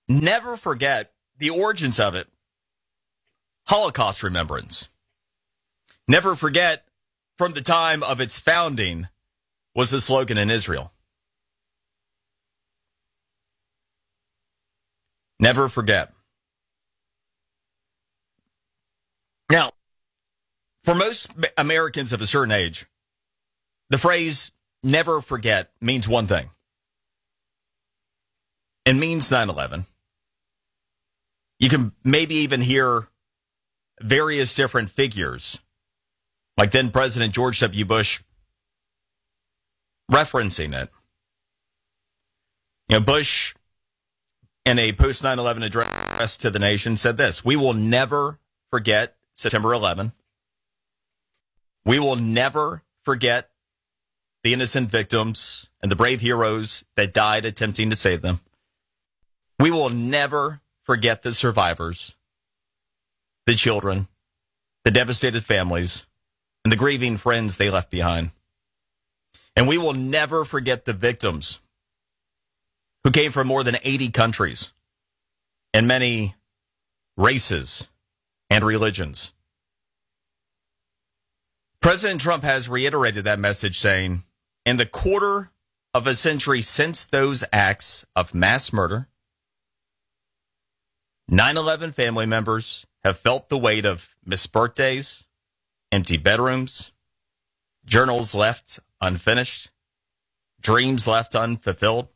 Never forget the origins of it. Holocaust remembrance. Never forget from the time of its founding was the slogan in Israel. Never forget. Now, for most Americans of a certain age, the phrase never forget means one thing. It means 9/11. You can maybe even hear various different figures, like then President George W. Bush referencing it. You know, Bush, in a post 9/11 address to the nation, said this: "We will never forget September 11. We will never forget the innocent victims and the brave heroes that died attempting to save them. We will never forget the survivors, the children, the devastated families, and the grieving friends they left behind. And we will never forget the victims who came from more than 80 countries and many races and religions." President Trump has reiterated that message, saying, "In the quarter of a century since those acts of mass murder, 9/11 family members have felt the weight of missed birthdays, empty bedrooms, journals left unfinished, dreams left unfulfilled.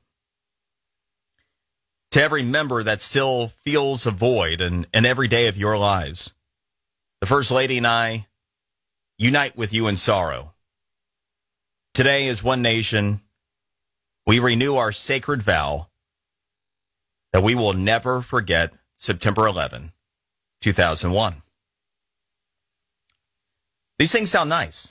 To every member that still feels a void in every day of your lives, the First Lady and I unite with you in sorrow. Today, as one nation, we renew our sacred vow that we will never forget September 11, 2001. These things sound nice.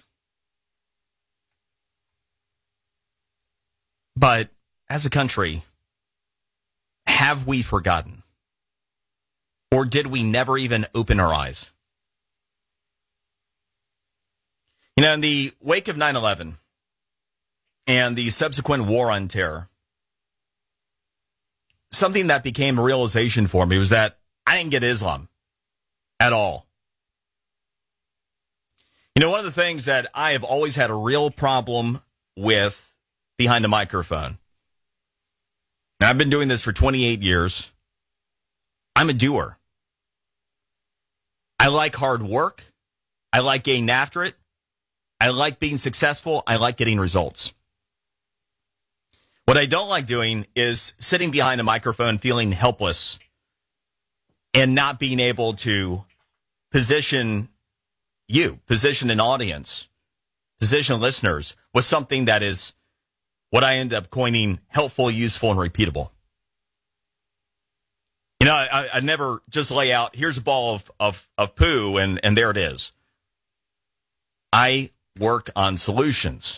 But as a country, have we forgotten? Or did we never even open our eyes? You know, in the wake of 9/11 and the subsequent war on terror, something that became a realization for me was that I didn't get Islam at all. You know, one of the things that I have always had a real problem with behind the microphone. Now, I've been doing this for 28 years. I'm a doer. I like hard work. I like getting after it. I like being successful. I like getting results. What I don't like doing is sitting behind a microphone feeling helpless and not being able to position an audience, position listeners with something that is what I end up coining helpful, useful, and repeatable. You know, I never just lay out, here's a ball of poo, and there it is. I work on solutions.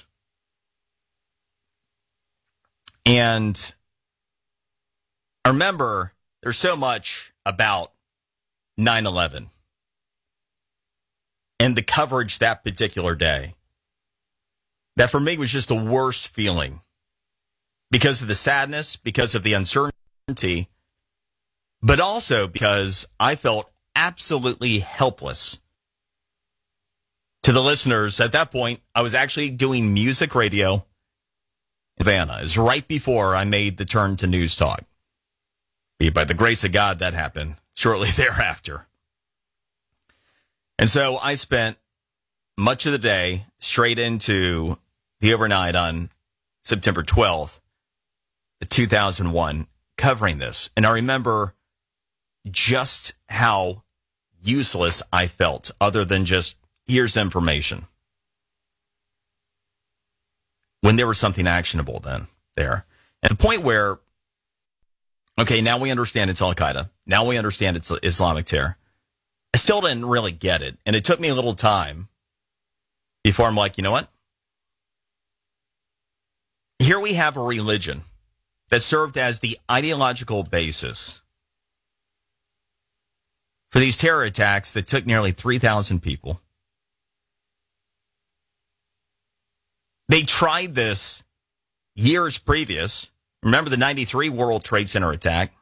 And I remember there's so much about 9/11 and the coverage that particular day that for me was just the worst feeling because of the sadness, because of the uncertainty, but also because I felt absolutely helpless. To the listeners, at that point, I was actually doing music radio in Havana. It was right before I made the turn to news talk. By the grace of God, that happened shortly thereafter. And so I spent much of the day straight into the overnight on September 12th, 2001, covering this. And I remember just how useless I felt, other than just, here's information. When there was something actionable then there. At the point where, okay, now we understand it's Al-Qaeda. Now we understand it's Islamic terror. I still didn't really get it. And it took me a little time before I'm like, you know what? Here we have a religion that served as the ideological basis for these terror attacks that took nearly 3,000 people. They tried this years previous. Remember the 93 World Trade Center attack?